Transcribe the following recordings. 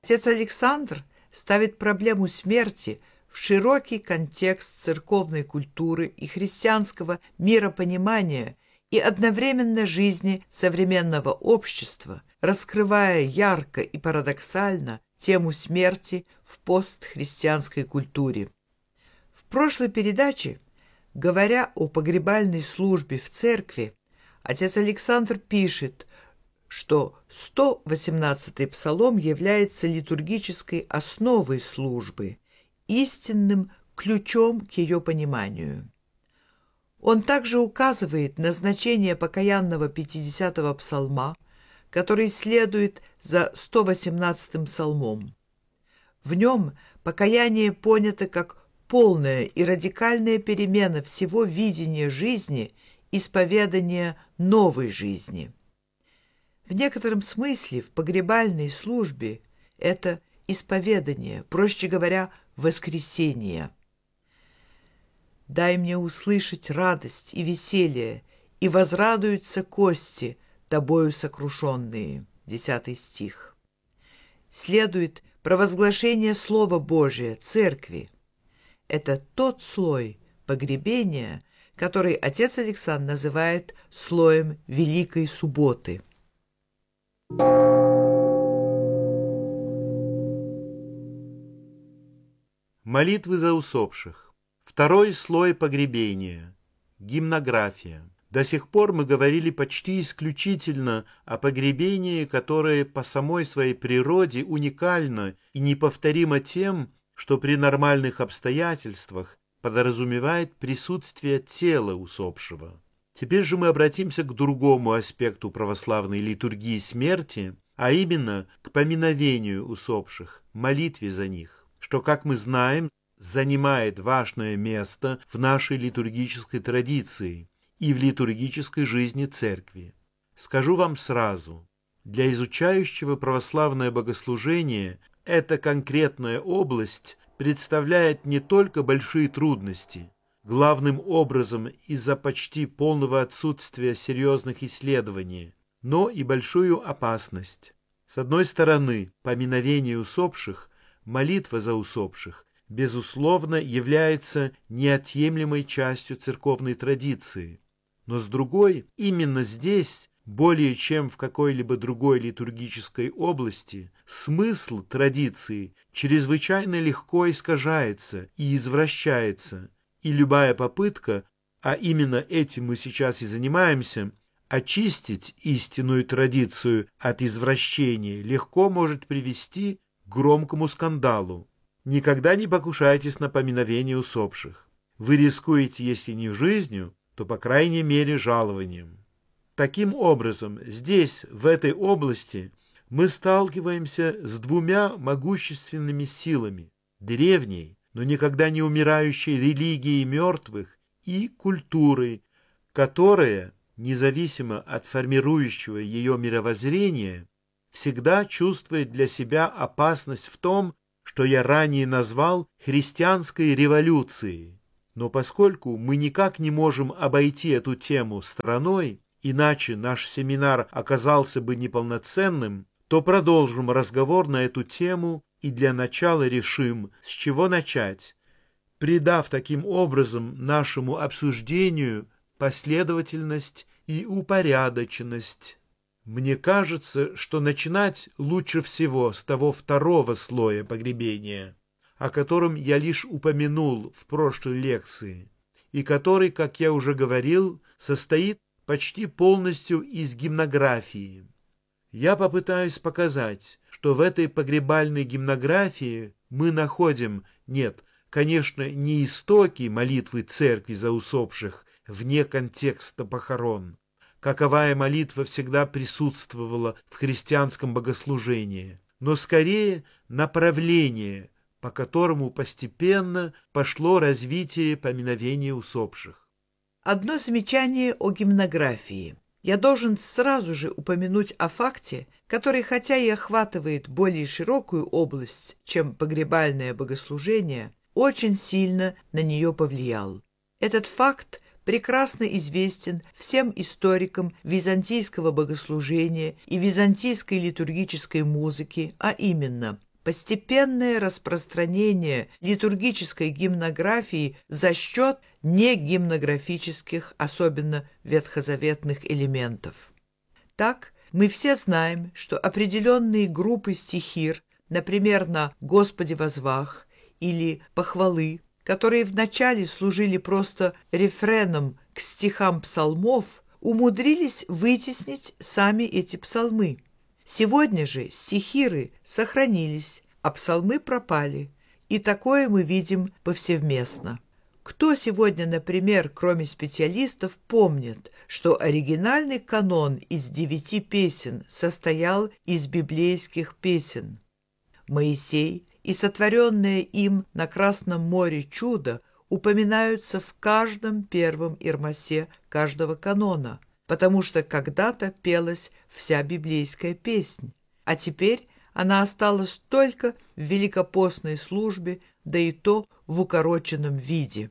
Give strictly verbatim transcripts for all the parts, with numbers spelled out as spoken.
Отец Александр ставит проблему смерти в широкий контекст церковной культуры и христианского миропонимания и одновременно жизни современного общества, раскрывая ярко и парадоксально тему смерти в постхристианской культуре. В прошлой передаче, говоря о погребальной службе в церкви, отец Александр пишет, что сто восемнадцатый псалом является литургической основой службы, истинным ключом к ее пониманию. Он также указывает на значение покаянного пятидесятого псалма, который следует за сто восемнадцатым псалмом. В нем покаяние понято как полная и радикальная перемена всего видения жизни, исповедания новой жизни. В некотором смысле в погребальной службе это исповедание, проще говоря, воскресение. «Дай мне услышать радость и веселье, и возрадуются кости, тобою сокрушенные». Десятый стих. Следует провозглашение Слова Божия Церкви. Это тот слой погребения, который отец Александр называет слоем Великой Субботы. Молитвы за усопших. Второй слой погребения. Гимнография. До сих пор мы говорили почти исключительно о погребении, которое по самой своей природе уникально и неповторимо тем, что при нормальных обстоятельствах подразумевает присутствие тела усопшего. Теперь же мы обратимся к другому аспекту православной литургии смерти, а именно к поминовению усопших, молитве за них, что, как мы знаем, занимает важное место в нашей литургической традиции и в литургической жизни Церкви. Скажу вам сразу, для изучающего православное богослужение эта конкретная область представляет не только большие трудности, главным образом из-за почти полного отсутствия серьезных исследований, но и большую опасность. С одной стороны, поминовение усопших, молитва за усопших, безусловно, является неотъемлемой частью церковной традиции, но с другой, именно здесь, более чем в какой-либо другой литургической области, смысл традиции чрезвычайно легко искажается и извращается, и любая попытка, а именно этим мы сейчас и занимаемся, очистить истинную традицию от извращения легко может привести к громкому скандалу. Никогда не покушайтесь на поминовение усопших. Вы рискуете, если не жизнью, то, по крайней мере, жалованием. Таким образом, здесь, в этой области, мы сталкиваемся с двумя могущественными силами – древней, но никогда не умирающей религией мертвых и культурой, которая, независимо от формирующего ее мировоззрения, всегда чувствует для себя опасность в том, что я ранее назвал христианской революцией. Но поскольку мы никак не можем обойти эту тему стороной, иначе наш семинар оказался бы неполноценным, то продолжим разговор на эту тему и для начала решим, с чего начать, придав таким образом нашему обсуждению последовательность и упорядоченность. Мне кажется, что начинать лучше всего с того второго слоя погребения, о котором я лишь упомянул в прошлой лекции, и который, как я уже говорил, состоит почти полностью из гимнографии. Я попытаюсь показать, что в этой погребальной гимнографии мы находим, нет, конечно, не истоки молитвы церкви за усопших вне контекста похорон. Каковая молитва всегда присутствовала в христианском богослужении, но скорее направление, по которому постепенно пошло развитие поминовения усопших. Одно замечание о гимнографии. Я должен сразу же упомянуть о факте, который, хотя и охватывает более широкую область, чем погребальное богослужение, очень сильно на нее повлиял. Этот факт прекрасно известен всем историкам византийского богослужения и византийской литургической музыки, а именно постепенное распространение литургической гимнографии за счет негимнографических, особенно ветхозаветных элементов. Так, мы все знаем, что определенные группы стихир, например, на «Господи возвах» или «Похвалы», которые вначале служили просто рефреном к стихам псалмов, умудрились вытеснить сами эти псалмы. Сегодня же стихиры сохранились, а псалмы пропали, и такое мы видим повсеместно. Кто сегодня, например, кроме специалистов, помнит, что оригинальный канон из девяти песен состоял из библейских песен? Моисей и сотворенное им на Красном море чудо упоминаются в каждом первом ирмасе каждого канона, потому что когда-то пелась вся библейская песнь, а теперь она осталась только в великопостной службе, да и то в укороченном виде.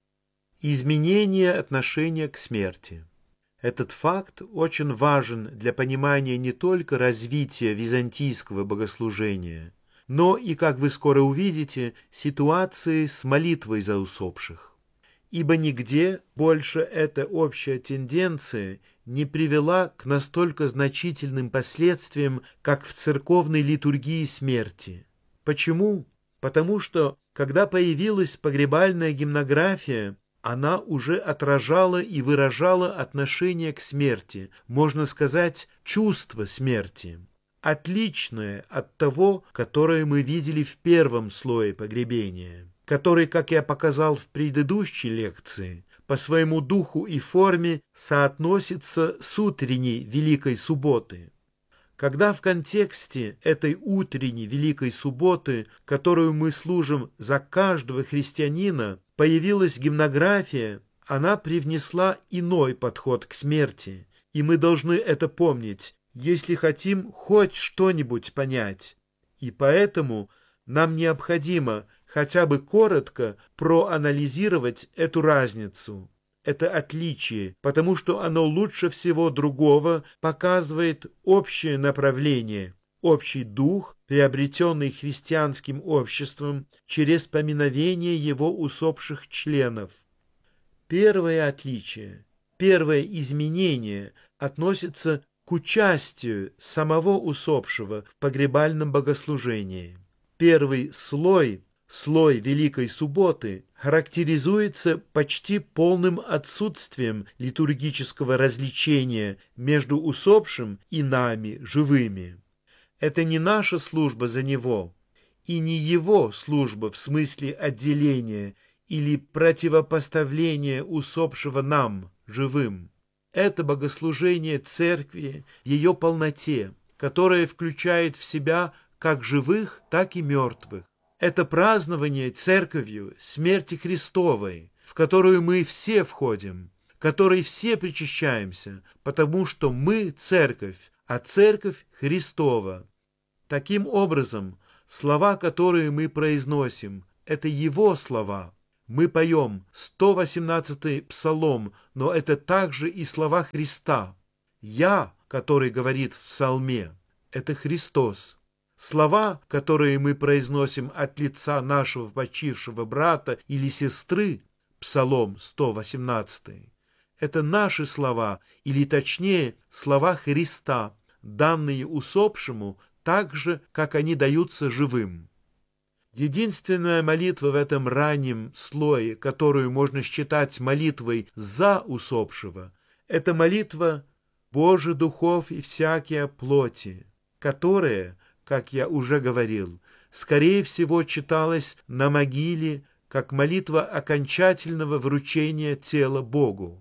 Изменение отношения к смерти. Этот факт очень важен для понимания не только развития византийского богослужения, но и, как вы скоро увидите, ситуации с молитвой за усопших. Ибо нигде больше эта общая тенденция не привела к настолько значительным последствиям, как в церковной литургии смерти. Почему? Потому что, когда появилась погребальная гимнография, она уже отражала и выражала отношение к смерти, можно сказать, чувство смерти, отличное от того, которое мы видели в первом слое погребения, который, как я показал в предыдущей лекции, по своему духу и форме соотносится с утренней Великой Субботы. Когда в контексте этой утренней Великой Субботы, которую мы служим за каждого христианина, появилась гимнография, она привнесла иной подход к смерти, и мы должны это помнить, если хотим хоть что-нибудь понять. И поэтому нам необходимо хотя бы коротко проанализировать эту разницу, это отличие, потому что оно лучше всего другого показывает общее направление, общий дух, приобретенный христианским обществом через поминовение его усопших членов. Первое отличие, первое изменение относится к участию самого усопшего в погребальном богослужении. Первый слой, слой Великой Субботы, характеризуется почти полным отсутствием литургического различения между усопшим и нами, живыми. Это не наша служба за него, и не его служба в смысле отделения или противопоставления усопшего нам, живым. Это богослужение церкви в ее полноте, которое включает в себя как живых, так и мертвых. Это празднование церковью смерти Христовой, в которую мы все входим, которой все причащаемся, потому что мы церковь, а церковь Христова. Таким образом, слова, которые мы произносим, это Его слова. Мы поем сто восемнадцатый псалом, но это также и слова Христа. «Я», который говорит в псалме, это Христос. Слова, которые мы произносим от лица нашего почившего брата или сестры, псалом сто восемнадцатый, это наши слова, или точнее, слова Христа, данные усопшему так же, как они даются живым. Единственная молитва в этом раннем слое, которую можно считать молитвой за усопшего, это молитва «Боже духов и всякие плоти», которая, как я уже говорил, скорее всего читалась на могиле как молитва окончательного вручения тела Богу.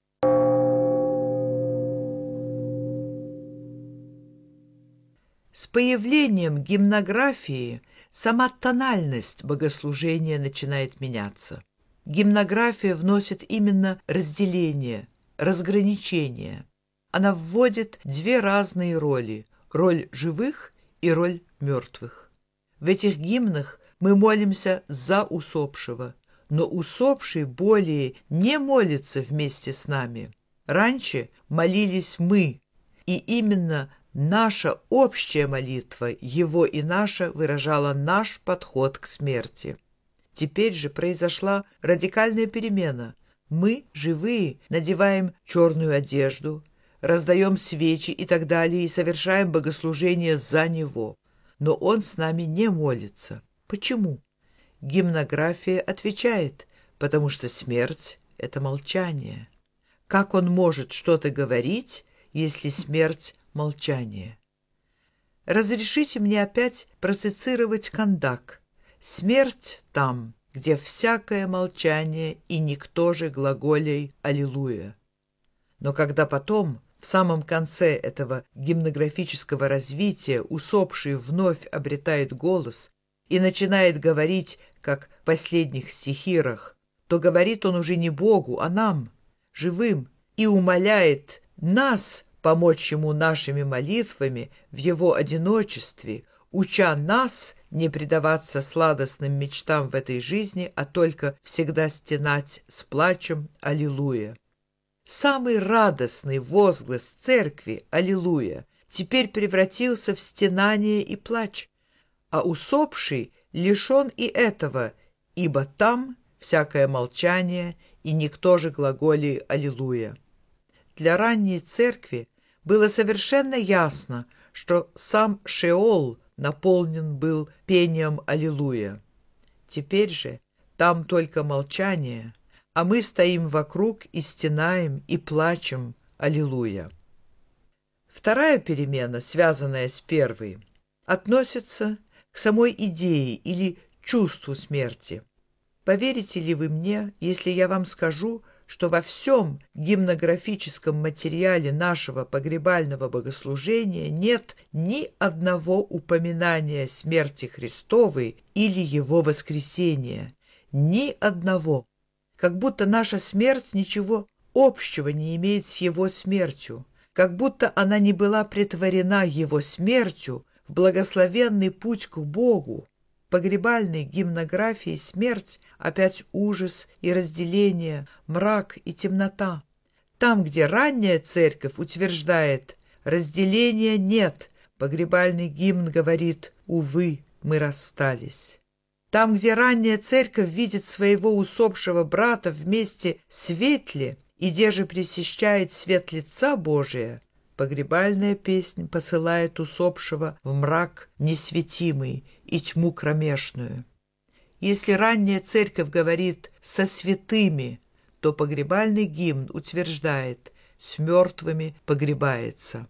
С появлением гимнографии сама тональность богослужения начинает меняться. Гимнография вносит именно разделение, разграничение. Она вводит две разные роли – роль живых и роль мертвых. В этих гимнах мы молимся за усопшего, но усопший более не молится вместе с нами. Раньше молились мы, и именно Наша общая молитва, его и наша, выражала наш подход к смерти. Теперь же произошла радикальная перемена. Мы, живые, надеваем черную одежду, раздаем свечи и так далее и совершаем богослужение за него. Но он с нами не молится. Почему? Гимнография отвечает, потому что смерть — это молчание. Как он может что-то говорить, если смерть — молчание? Разрешите мне опять процицировать Кандак. Смерть там, где всякое молчание, и никто же глаголей «Аллилуйя». Но когда потом, в самом конце этого гимнографического развития, усопший вновь обретает голос и начинает говорить, как в последних стихирах, то говорит он уже не Богу, а нам, живым, и умоляет нас помочь ему нашими молитвами в его одиночестве, уча нас не предаваться сладостным мечтам в этой жизни, а только всегда стенать с плачем «Аллилуйя». Самый радостный возглас церкви «Аллилуйя» теперь превратился в стенание и плач, а усопший лишен и этого, ибо там всякое молчание, и никто же глаголей «Аллилуйя». Для ранней церкви было совершенно ясно, что сам Шеол наполнен был пением «Аллилуйя». Теперь же там только молчание, а мы стоим вокруг и стенаем, и плачем «Аллилуйя». Вторая перемена, связанная с первой, относится к самой идее или чувству смерти. Поверите ли вы мне, если я вам скажу, что во всем гимнографическом материале нашего погребального богослужения нет ни одного упоминания смерти Христовой или Его воскресения, ни одного, как будто наша смерть ничего общего не имеет с Его смертью, как будто она не была претворена Его смертью в благословенный путь к Богу. В погребальной гимнографии смерть опять ужас и разделение, мрак и темнота. Там, где ранняя церковь утверждает «разделения нет», погребальный гимн говорит «увы, мы расстались». Там, где ранняя церковь видит своего усопшего брата вместе светле и деже пресещает свет лица Божия, погребальная песнь посылает усопшего в мрак несветимый и тьму кромешную. Если ранняя церковь говорит «со святыми», то погребальный гимн утверждает «с мертвыми погребается».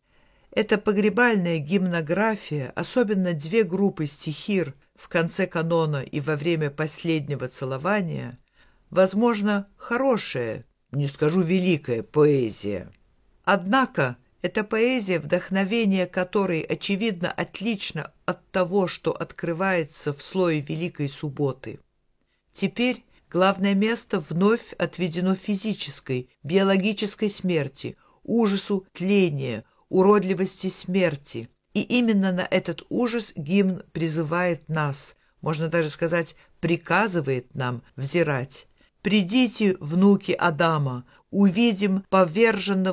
Эта погребальная гимнография, особенно две группы стихир в конце канона и во время последнего целования, возможно, хорошая, не скажу великая поэзия. Однако эта поэзия, вдохновение которой, очевидно, отлично от того, что открывается в слое Великой Субботы. Теперь главное место вновь отведено физической, биологической смерти, ужасу тления, уродливости смерти. И именно на этот ужас гимн призывает нас, можно даже сказать, приказывает нам взирать. «Придите, внуки Адама, увидим поверженного